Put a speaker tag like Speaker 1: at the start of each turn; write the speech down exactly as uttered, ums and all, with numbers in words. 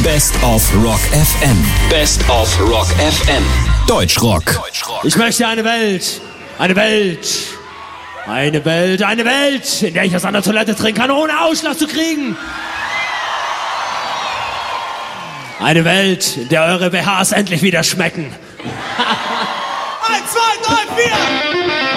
Speaker 1: Best of Rock F M. Best of Rock F M. Deutschrock.
Speaker 2: Ich möchte eine Welt, eine Welt, eine Welt, eine Welt, in der ich aus einer Toilette trinken kann, ohne Ausschlag zu kriegen. Eine Welt, in der eure B Hs endlich wieder schmecken. Eins, zwei, drei, vier!